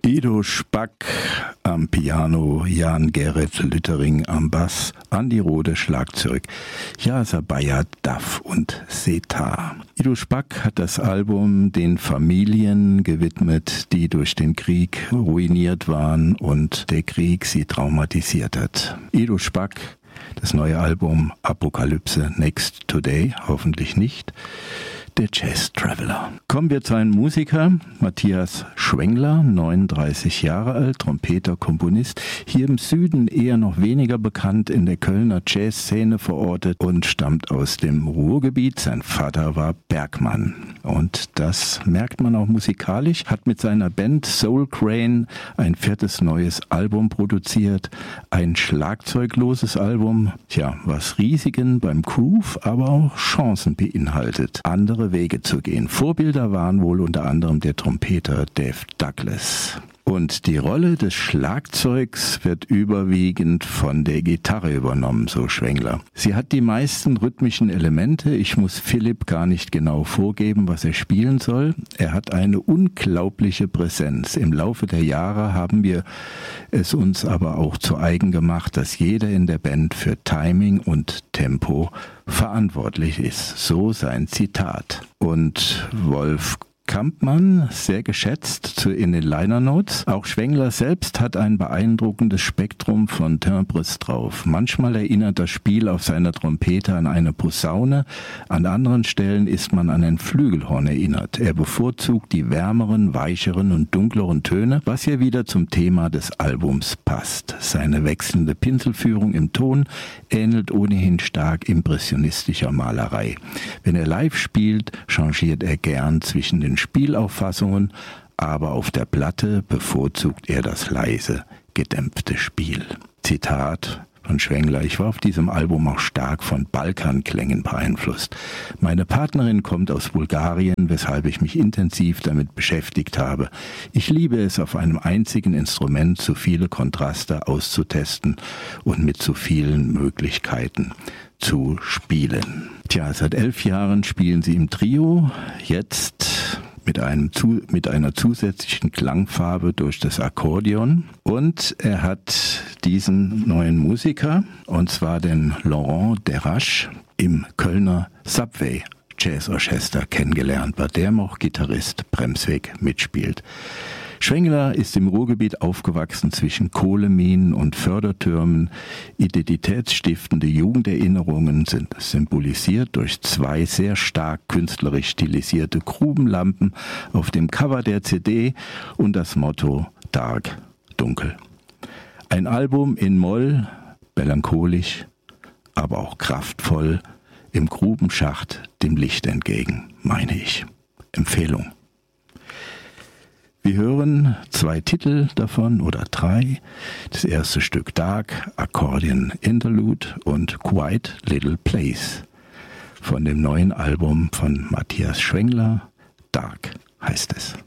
Ido Spack am Piano, Jan-Gerrit Lüttering am Bass, Andi Rode Schlagzeug, Jasa Bayat Duff und Setar. Ido Spack hat das Album den Familien gewidmet, die durch den Krieg ruiniert waren und der Krieg sie traumatisiert hat. Ido Spack, das neue Album Apokalypse Next Today, hoffentlich nicht. Der Jazz Traveler. Kommen wir zu einem Musiker, Matthias Schwengler, 39 Jahre alt, Trompeter, Komponist, hier im Süden eher noch weniger bekannt, in der Kölner Jazzszene verortet und stammt aus dem Ruhrgebiet. Sein Vater war Bergmann und das merkt man auch musikalisch, hat mit seiner Band Soul Crane ein 4. neues Album produziert, ein schlagzeugloses Album, was Risiken beim Groove, aber auch Chancen beinhaltet. Andere Wege zu gehen. Vorbilder waren wohl unter anderem der Trompeter Dave Douglas. Und die Rolle des Schlagzeugs wird überwiegend von der Gitarre übernommen, so Schwengler. Sie hat die meisten rhythmischen Elemente. Ich muss Philipp gar nicht genau vorgeben, was er spielen soll. Er hat eine unglaubliche Präsenz. Im Laufe der Jahre haben wir es uns aber auch zu eigen gemacht, dass jeder in der Band für Timing und Tempo verantwortlich ist. So sein Zitat. Und Wolf Kampmann, sehr geschätzt in den Liner Notes. Auch Schwengler selbst hat ein beeindruckendes Spektrum von Timbres drauf. Manchmal erinnert das Spiel auf seiner Trompete an eine Posaune, an anderen Stellen ist man an ein Flügelhorn erinnert. Er bevorzugt die wärmeren, weicheren und dunkleren Töne, was hier wieder zum Thema des Albums passt. Seine wechselnde Pinselführung im Ton ähnelt ohnehin stark impressionistischer Malerei. Wenn er live spielt, changiert er gern zwischen den Spielauffassungen, aber auf der Platte bevorzugt er das leise, gedämpfte Spiel. Zitat von Schwengler: Ich war auf diesem Album auch stark von Balkanklängen beeinflusst. Meine Partnerin kommt aus Bulgarien, weshalb ich mich intensiv damit beschäftigt habe. Ich liebe es, auf einem einzigen Instrument so viele Kontraste auszutesten und mit so vielen Möglichkeiten zu spielen. Seit 11 Jahren spielen sie im Trio, jetzt mit einer zusätzlichen Klangfarbe durch das Akkordeon. Und er hat diesen neuen Musiker, und zwar den Laurent Derache, im Kölner Subway Jazzorchester kennengelernt, bei dem auch Gitarrist Bremsweg mitspielt. Schwengler ist im Ruhrgebiet aufgewachsen zwischen Kohleminen und Fördertürmen. Identitätsstiftende Jugenderinnerungen sind symbolisiert durch 2 sehr stark künstlerisch stilisierte Grubenlampen auf dem Cover der CD und das Motto Dark, dunkel. Ein Album in Moll, melancholisch, aber auch kraftvoll, im Grubenschacht dem Licht entgegen, meine ich. Empfehlung. Wir hören 2 Titel davon oder 3. Das erste Stück Dark, Accordion Interlude und Quiet Little Place von dem neuen Album von Matthias Schwengler. Dark heißt es.